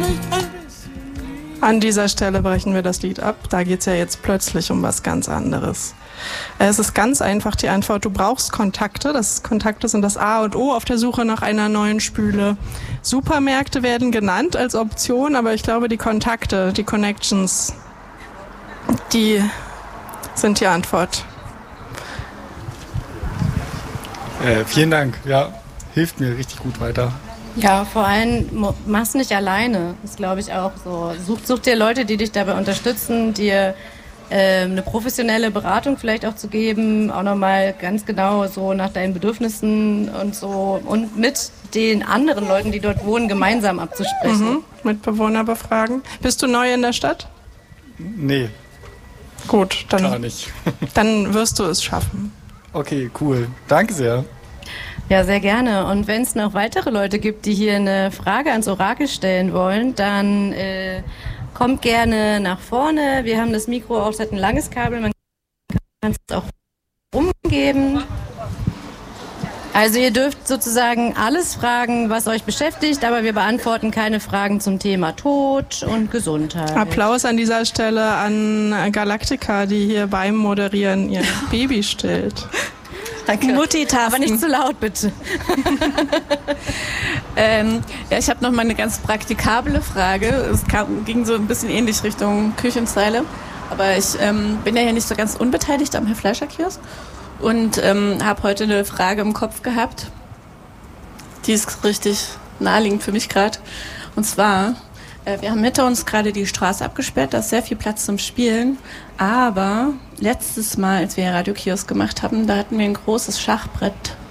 An dieser Stelle brechen wir das Lied ab. Da geht es ja jetzt plötzlich um was ganz anderes. Es ist ganz einfach die Antwort, du brauchst Kontakte. Kontakte sind das A und O auf der Suche nach einer neuen Spüle. Supermärkte werden genannt als Option, aber ich glaube, die Kontakte, die Connections, die sind die Antwort. Vielen Dank. Ja, hilft mir richtig gut weiter. Ja, vor allem mach's nicht alleine. Das glaube ich auch so. Such dir Leute, die dich dabei unterstützen, dir eine professionelle Beratung vielleicht auch zu geben, auch nochmal ganz genau so nach deinen Bedürfnissen und so und mit den anderen Leuten, die dort wohnen, gemeinsam abzusprechen. Mitbewohner befragen. Bist du neu in der Stadt? Nee. Gut, dann, gar nicht. Dann wirst du es schaffen. Okay, cool. Danke sehr. Ja, sehr gerne. Und wenn es noch weitere Leute gibt, die hier eine Frage ans Orakel stellen wollen, dann kommt gerne nach vorne. Wir haben das Mikro auch, es hat ein langes Kabel, man kann es auch umgeben. Also ihr dürft sozusagen alles fragen, was euch beschäftigt, aber wir beantworten keine Fragen zum Thema Tod und Gesundheit. Applaus an dieser Stelle an Galactica, die hier beim Moderieren ihr Baby stillt. Danke. Multitasking. Aber nicht zu laut, bitte. Ja, ich habe noch mal eine ganz praktikable Frage. Es ging so ein bisschen ähnlich Richtung Küchenzeile. Aber ich bin ja hier nicht so ganz unbeteiligt am Herr Fleischer-Kiosk und habe heute eine Frage im Kopf gehabt. Die ist richtig naheliegend für mich gerade. Und zwar, wir haben hinter uns gerade die Straße abgesperrt, da ist sehr viel Platz zum Spielen. Aber letztes Mal, als wir Radio Kiosk gemacht haben, da hatten wir ein großes Schachbrett,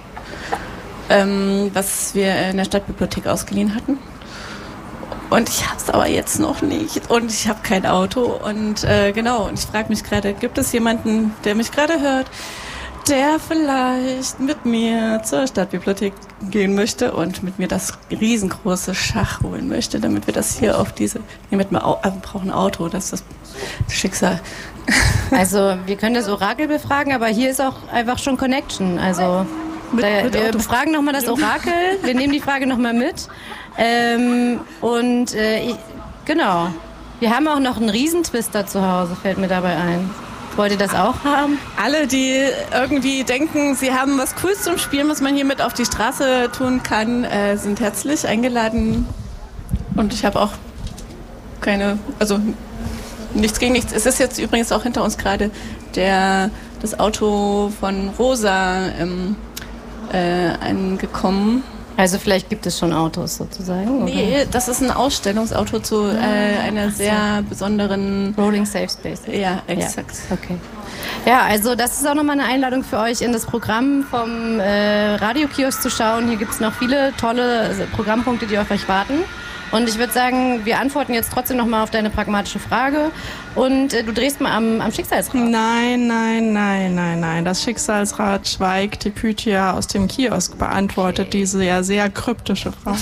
was wir in der Stadtbibliothek ausgeliehen hatten. Und ich habe es aber jetzt noch nicht. Und ich habe kein Auto. Und genau, und ich frage mich gerade, gibt es jemanden, der mich gerade hört, der vielleicht mit mir zur Stadtbibliothek gehen möchte und mit mir das riesengroße Schach holen möchte, damit wir das hier auf diese... wir brauchen ein Auto, das ist das Schicksal. Also wir können das Orakel befragen, aber hier ist auch einfach schon Connection. Also wir befragen nochmal das Orakel, wir nehmen die Frage nochmal mit. Genau. Wir haben auch noch einen Riesentwister zu Hause, fällt mir dabei ein. Wollt ihr das auch haben? Alle, die irgendwie denken, sie haben was Cooles zum Spielen, was man hier mit auf die Straße tun kann, sind herzlich eingeladen. Und ich habe auch nichts gegen nichts. Es ist jetzt übrigens auch hinter uns gerade das Auto von Rosa angekommen. Also vielleicht gibt es schon Autos sozusagen? Oder? Nee, das ist ein Ausstellungsauto zu einer sehr besonderen... Rolling Safe Space. Ja, exakt. Ja, okay. Ja, also das ist auch nochmal eine Einladung für euch, in das Programm vom Radio-Kiosk zu schauen. Hier gibt es noch viele tolle Programmpunkte, die auf euch warten. Und ich würde sagen, wir antworten jetzt trotzdem nochmal auf deine pragmatische Frage. Und du drehst mal am Schicksalsrad. Nein. Das Schicksalsrad schweigt. Die Pythia aus dem Kiosk beantwortet diese ja sehr kryptische Frage.